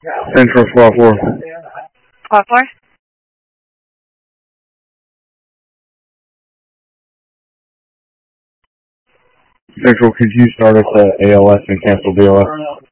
Central Squad 4. Squad 4? Central, could you start us at ALS and cancel BLS?